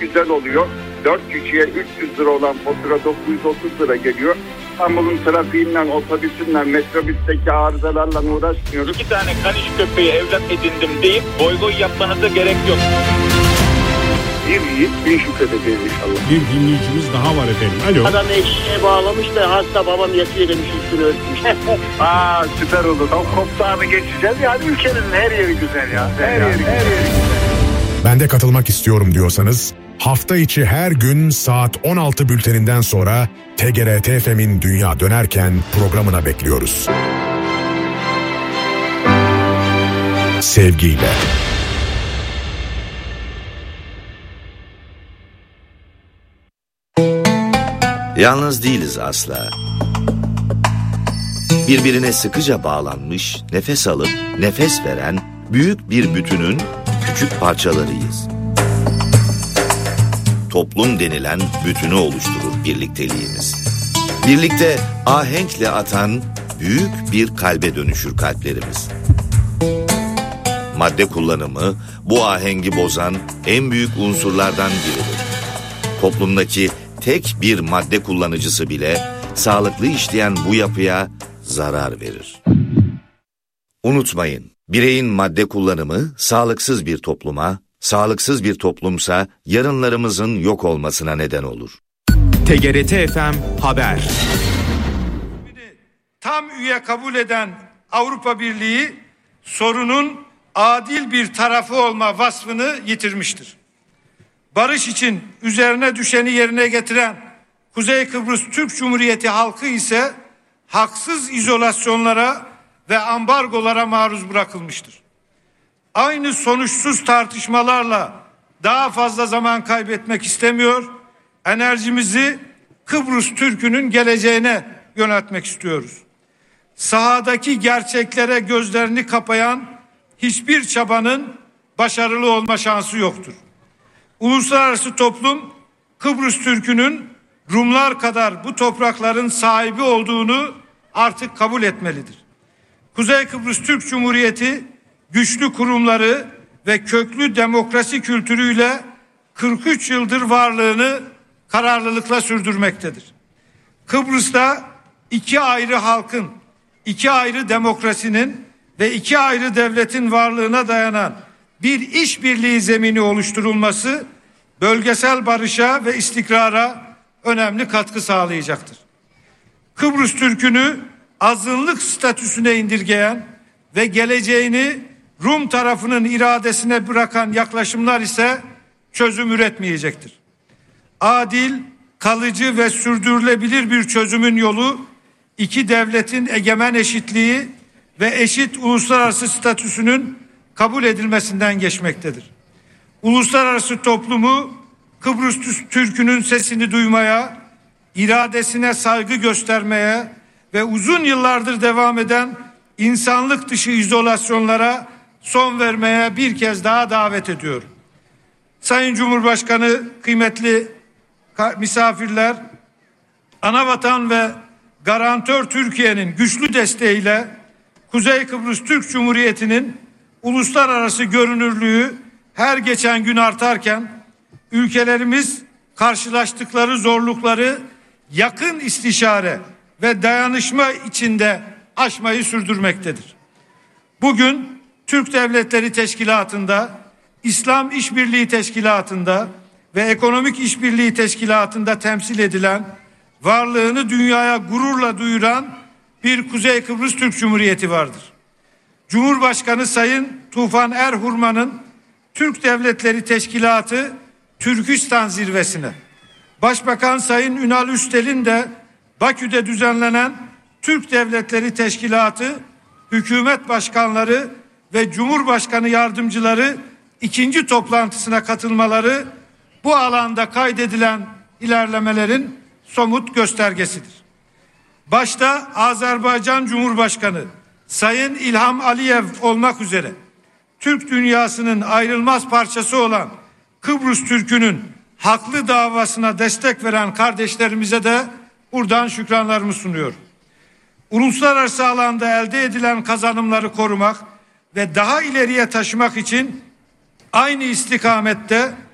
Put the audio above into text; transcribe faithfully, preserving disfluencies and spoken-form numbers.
güzel oluyor. dört kişiye üç yüz lira olan fatura dokuz yüz otuz lira geliyor. İstanbul'un trafiğinden, otobüsünden, metrobüsteki arızalarla uğraşmıyoruz. İki tane kaniş köpeği evlat edindim deyip boy boy yapmanıza gerek yok. Bir yiğit bin şükredeceğiz inşallah. Bir dinleyicimiz daha var efendim. Alo. Adam eşeğe bağlamış da hasta babam yatıyor demiş, üstünü örtmüş. Aa, süper olur. O koptağını geçeceğiz. Yani ülkenin her yeri güzel ya. Her, her yeri güzel. Her yeri güzel. Ben de katılmak istiyorum diyorsanız hafta içi her gün saat on altı bülteninden sonra T G R T F M'in Dünya Dönerken programına bekliyoruz. Sevgiyle. Yalnız değiliz asla. Birbirine sıkıca bağlanmış, nefes alıp nefes veren büyük bir bütünün küçük parçalarıyız. Toplum denilen bütünü oluşturur birlikteliğimiz. Birlikte ahenkle atan büyük bir kalbe dönüşür kalplerimiz. Madde kullanımı bu ahengi bozan en büyük unsurlardan biridir. Toplumdaki tek bir madde kullanıcısı bile sağlıklı işleyen bu yapıya zarar verir. Unutmayın, bireyin madde kullanımı sağlıksız bir topluma, sağlıksız bir toplumsa yarınlarımızın yok olmasına neden olur. T G R T F M Haber. Tam üye kabul eden Avrupa Birliği sorunun adil bir tarafı olma vasfını yitirmiştir. Barış için üzerine düşeni yerine getiren Kuzey Kıbrıs Türk Cumhuriyeti halkı ise haksız izolasyonlara ve ambargolara maruz bırakılmıştır. Aynı sonuçsuz tartışmalarla daha fazla zaman kaybetmek istemiyor, enerjimizi Kıbrıs Türk'ünün geleceğine yöneltmek istiyoruz. Sahadaki gerçeklere gözlerini kapayan hiçbir çabanın başarılı olma şansı yoktur. Uluslararası toplum Kıbrıs Türk'ünün Rumlar kadar bu toprakların sahibi olduğunu artık kabul etmelidir. Kuzey Kıbrıs Türk Cumhuriyeti güçlü kurumları ve köklü demokrasi kültürüyle kırk üç yıldır varlığını kararlılıkla sürdürmektedir. Kıbrıs'ta iki ayrı halkın, iki ayrı demokrasinin ve iki ayrı devletin varlığına dayanan bir işbirliği zemini oluşturulması bölgesel barışa ve istikrara önemli katkı sağlayacaktır. Kıbrıs Türk'ünü azınlık statüsüne indirgeyen ve geleceğini Rum tarafının iradesine bırakan yaklaşımlar ise çözüm üretmeyecektir. Adil, kalıcı ve sürdürülebilir bir çözümün yolu iki devletin egemen eşitliği ve eşit uluslararası statüsünün kabul edilmesinden geçmektedir. Uluslararası toplumu Kıbrıs Türk'ünün sesini duymaya, iradesine saygı göstermeye ve uzun yıllardır devam eden insanlık dışı izolasyonlara son vermeye bir kez daha davet ediyorum. Sayın Cumhurbaşkanı, kıymetli misafirler, Anavatan ve garantör Türkiye'nin güçlü desteğiyle Kuzey Kıbrıs Türk Cumhuriyeti'nin uluslararası görünürlüğü her geçen gün artarken ülkelerimiz karşılaştıkları zorlukları yakın istişare ve dayanışma içinde aşmayı sürdürmektedir. Bugün Türk Devletleri Teşkilatı'nda, İslam İşbirliği Teşkilatı'nda ve Ekonomik İşbirliği Teşkilatı'nda temsil edilen, varlığını dünyaya gururla duyuran bir Kuzey Kıbrıs Türk Cumhuriyeti vardır. Cumhurbaşkanı Sayın Tufan Erhurman'ın Türk Devletleri Teşkilatı Türkistan Zirvesi'ne, Başbakan Sayın Ünal Üstel'in de Bakü'de düzenlenen Türk Devletleri Teşkilatı hükümet başkanları ve Cumhurbaşkanı yardımcıları ikinci toplantısına katılmaları bu alanda kaydedilen ilerlemelerin somut göstergesidir. Başta Azerbaycan Cumhurbaşkanı Sayın İlham Aliyev olmak üzere Türk dünyasının ayrılmaz parçası olan Kıbrıs Türk'ünün haklı davasına destek veren kardeşlerimize de buradan şükranlarımı sunuyorum. Uluslararası alanda elde edilen kazanımları korumak ve daha ileriye taşımak için aynı istikamette